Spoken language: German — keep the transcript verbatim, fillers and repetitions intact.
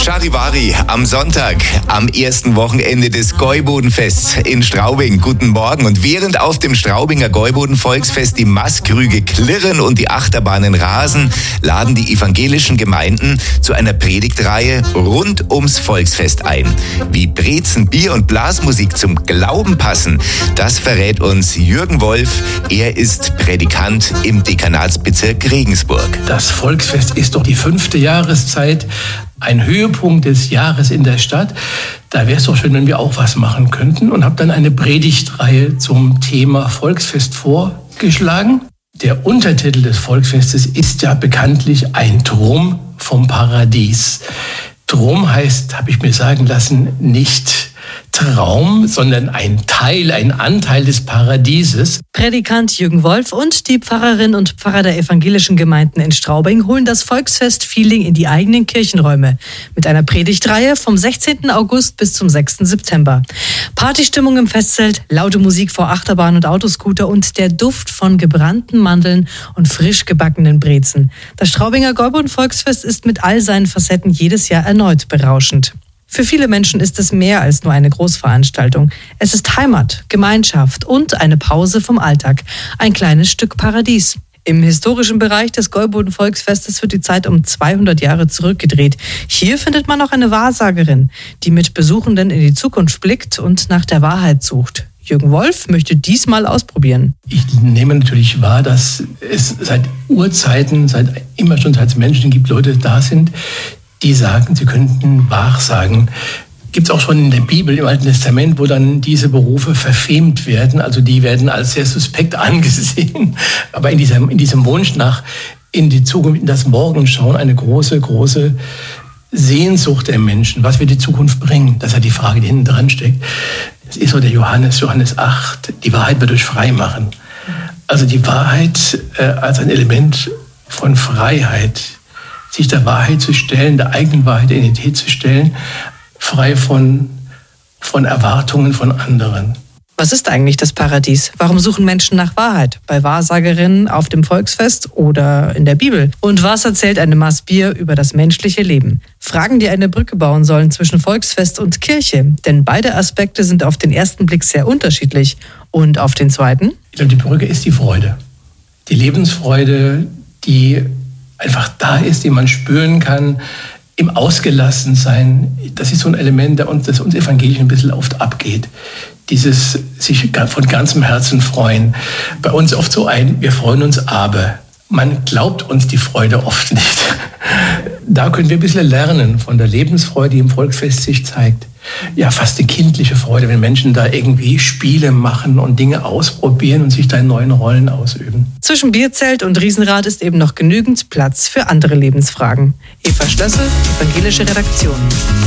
Charivari am Sonntag, am ersten Wochenende des Gäubodenfests in Straubing. Guten Morgen. Und während auf dem Straubinger Gäuboden-Volksfest die Mastkrüge klirren und die Achterbahnen rasen, laden die evangelischen Gemeinden zu einer Predigtreihe rund ums Volksfest ein. Wie Brezen, Bier und Blasmusik zum Glauben passen, das verrät uns Jürgen Wolf. Er ist Prädikant im Dekanatsbezirk Regensburg. Das Volksfest ist doch die fünfte Jahreszeit, ein Höhepunkt des Jahres in der Stadt. Da wäre es doch schön, wenn wir auch was machen könnten, und habe dann eine Predigtreihe zum Thema Volksfest vorgeschlagen. Der Untertitel des Volksfestes ist ja bekanntlich ein Traum vom Paradies. Traum heißt, habe ich mir sagen lassen, nicht Traum, sondern ein Teil, ein Anteil des Paradieses. Prädikant Jürgen Wolf und die Pfarrerin und Pfarrer der evangelischen Gemeinden in Straubing holen das Volksfest-Feeling in die eigenen Kirchenräume mit einer Predigtreihe vom sechzehnten August bis zum sechsten September. Partystimmung im Festzelt, laute Musik vor Achterbahn und Autoscooter und der Duft von gebrannten Mandeln und frisch gebackenen Brezen. Das Straubinger Gäuboden-Volksfest ist mit all seinen Facetten jedes Jahr erneut berauschend. Für viele Menschen ist es mehr als nur eine Großveranstaltung. Es ist Heimat, Gemeinschaft und eine Pause vom Alltag. Ein kleines Stück Paradies. Im historischen Bereich des Gäuboden-Volksfestes wird die Zeit um zweihundert Jahre zurückgedreht. Hier findet man auch eine Wahrsagerin, die mit Besuchenden in die Zukunft blickt und nach der Wahrheit sucht. Jürgen Wolf möchte diesmal ausprobieren. Ich nehme natürlich wahr, dass es seit Urzeiten, seit immer schon seit es Menschen gibt, Leute da sind, die sagen, sie könnten Wahrsagen. Gibt es auch schon in der Bibel, im Alten Testament, wo dann diese Berufe verfemt werden. Also die werden als sehr suspekt angesehen. Aber in diesem, in diesem Wunsch nach in die Zukunft, in das Morgenschauen, eine große, große Sehnsucht der Menschen. Was wird die Zukunft bringen? Das ist ja die Frage, die hinten dran steckt. Das ist so der Johannes, Johannes acht. Die Wahrheit wird euch frei machen. Also die Wahrheit äh, als ein Element von Freiheit, sich der Wahrheit zu stellen, der eigenen Wahrheit, der Identität zu stellen, frei von, von Erwartungen von anderen. Was ist eigentlich das Paradies? Warum suchen Menschen nach Wahrheit? Bei Wahrsagerinnen auf dem Volksfest oder in der Bibel? Und was erzählt eine Maß Bier über das menschliche Leben? Fragen, die eine Brücke bauen sollen zwischen Volksfest und Kirche. Denn beide Aspekte sind auf den ersten Blick sehr unterschiedlich. Und auf den zweiten? Ich glaube, die Brücke ist die Freude. Die Lebensfreude, die einfach da ist, die man spüren kann, im Ausgelassensein. Das ist so ein Element, das uns, das uns Evangelien ein bisschen oft abgeht. Dieses sich von ganzem Herzen freuen. Bei uns oft so ein, wir freuen uns aber. Man glaubt uns die Freude oft nicht. Da können wir ein bisschen lernen von der Lebensfreude, die im Volksfest sich zeigt. Ja, fast eine kindliche Freude, wenn Menschen da irgendwie Spiele machen und Dinge ausprobieren und sich da in neuen Rollen ausüben. Zwischen Bierzelt und Riesenrad ist eben noch genügend Platz für andere Lebensfragen. Eva Schlössel, evangelische Redaktion.